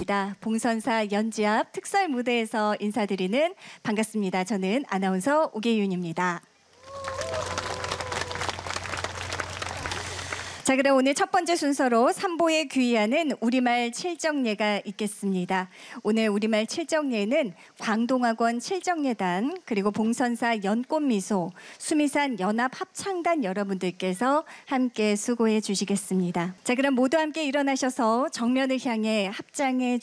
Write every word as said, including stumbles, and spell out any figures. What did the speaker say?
오랜만입니다. 봉선사 연지압 특설 무대에서 인사드리는 반갑습니다. 저는 아나운서 오계윤입니다. 자, 그럼 오늘 첫 번째 순서로 삼보에 귀의하는 우리말 칠정예가 있겠습니다. 오늘 우리말 칠정예는 광동학원 칠정예단 그리고 봉선사 연꽃미소, 수미산 연합합창단 여러분들께서 함께 수고해 주시겠습니다. 자, 그럼 모두 함께 일어나셔서 정면을 향해 합장해